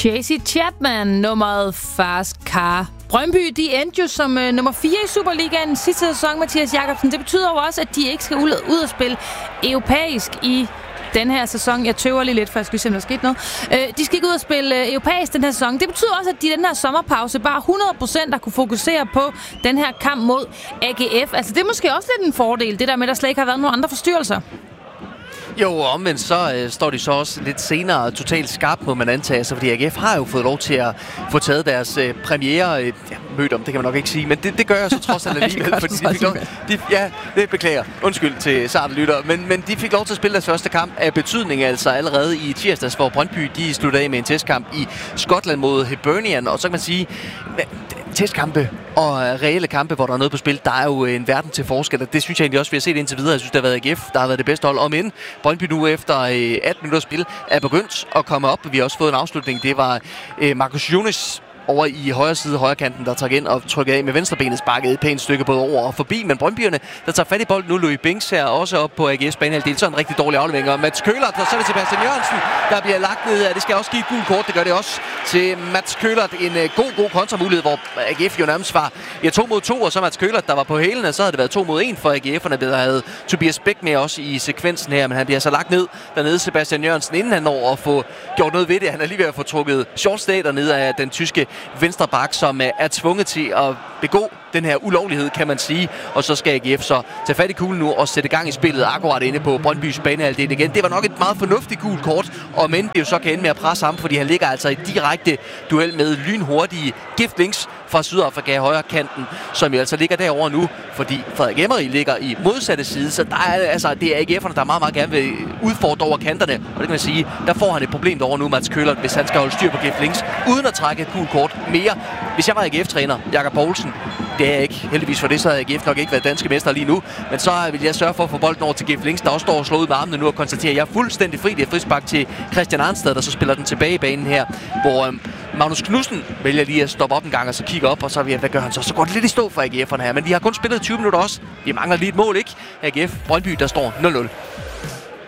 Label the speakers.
Speaker 1: Tracy Chapman, nummeret Fast Car. Brøndby, de endte jo som nummer 4 i Superligaen sidste sæson, Mathias Jakobsen. Det betyder jo også, at de ikke skal ud og spille europæisk i den her sæson. Jeg tøver lige lidt, for jeg skal se, om der skete noget. De skal ikke ud og spille europæisk den her sæson. Det betyder også, at de i den her sommerpause bare 100% har kunne fokusere på den her kamp mod AGF. Altså, det er måske også lidt en fordel, det der med, at der slet ikke har været nogen andre forstyrrelser.
Speaker 2: Jo, omvendt så står de så også lidt senere totalt skarpt, må man antage sig, fordi AGF har jo fået lov til at få taget deres premiere mødt om, det kan man nok ikke sige, men det gør jeg så trods alt alligevel, fordi de fik lov, det beklager, undskyld til sarte lytter, men de fik lov til at spille deres første kamp af betydning, altså allerede i tirsdags, hvor Brøndby de sluttede af med en testkamp i Skotland mod Hibernian, og så kan man sige, testkampe og reelle kampe, hvor der er noget på spil, der er jo en verden til forskel, og det synes jeg egentlig også, vi har set indtil videre. Jeg synes, det har været AGF, der har været det bedste hold, om end Brøndby nu efter 18 minutter spil er begyndt at komme op. Vi har også fået en afslutning. Det var Marcus Younes over i højre side, højre kanten, der trak ind og trykkede af med venstrebenet, sparkede et pænt stykke både over og forbi. Men Brøndbyerne, der tager fat i bolden nu, Louis Binks her også op på AGF's banehalvdel. Så en rigtig dårlig aflevering. Og Mats Køhlert, og så er det Sebastian Jørgensen, der bliver lagt ned. Det skal også give et gult kort. Det gør det også til Mats Køhlert. En god kontramulighed, hvor AGF jo nærmest var 2 mod 2, og så Mats Køhlert, der var på hælene. Så havde det været 2 mod 1 for AGF'erne, der havde Tobias Bæk med også i sekvensen her. Men han bliver så lagt ned dernede, Sebastian Jørgensen, inden han når at få gjort noget ved det. Han er lige ved at få trukket shortstay dernede af den tyske venstre bak, som er tvunget til at begå den her ulovlighed, kan man sige. Og så skal AGF så tage fat i kuglen nu og sætte gang i spillet akkurat inde på Brøndbys banehalvdel igen. Det var nok et meget fornuftigt gult kort, og men det jo så kan ende med at presse ham, fordi han ligger altså i direkte duel med lynhurtige Gift Links fra Sydafrika i højre kanten, som jo altså ligger derovre nu, fordi Frederik Emery ligger i modsatte side, så der er, altså, det er AGF'erne, der meget gerne vil udfordre over kanterne, og det kan man sige, der får han et problem derovre nu, Mats Køhlert, hvis han skal holde styr på Gift Links, uden at trække et gult kort mere. Hvis jeg var AGF-træner, Jakob Poulsen, det er jeg ikke. Heldigvis for det, så havde AGF nok ikke været danske mester lige nu. Men så vil jeg sørge for at få bolden over til Gift Links, der også står og slår ud med armene nu og konstaterer, at jeg er fuldstændig fri. Det er frispark til Christian Arnstad, der så spiller den tilbage i banen her, hvor Magnus Knudsen vælger lige at stoppe op en gang og så kigge op, og så hvad gør han så? Så går det lidt i stå for AGF'erne her, men vi har kun spillet 20 minutter også. Vi mangler lige et mål, ikke? AGF Brøndby, der står 0-0.